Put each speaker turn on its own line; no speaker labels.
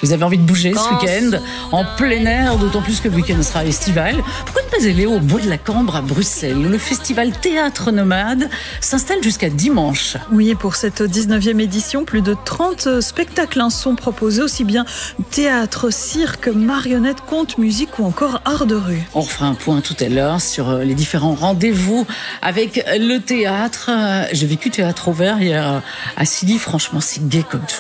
Vous avez envie de bouger ce week-end en plein air, d'autant plus que le week-end sera estival. Pourquoi ne pas aller au Bois de la Cambre à Bruxelles, où le festival Théâtre Nomade s'installe jusqu'à dimanche.
Oui, et pour cette 19e édition, plus de 30 spectacles sont proposés, aussi bien théâtre, cirque, marionnettes, contes, musique ou encore art de rue.
On refera un point tout à l'heure sur les différents rendez-vous avec le théâtre. J'ai vécu Théâtre Ouvert hier à Silly, franchement c'est gai comme tout.